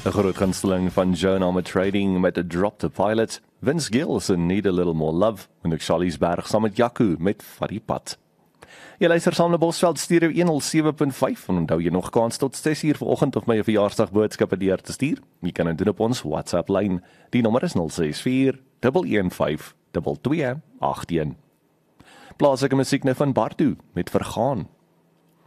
'n groot gunsteling van Joan Armour Trading met 'n Drop the Pilot, Vince Gill se Need a Little More Love, en ook Charlie's Berg saam met Jaco met Vat die Pad. Jy luister saam na Bosveld Stereo 107.5 en onthou jy nog kans tot 6:00 vanoggend of my verjaarsdagboodskappe deur te stuur. Jy kan dit doen op ons WhatsApp lyn. Die nommer is 064 115 2281. Plaaslike musiek nou van Bartu met Vergaan.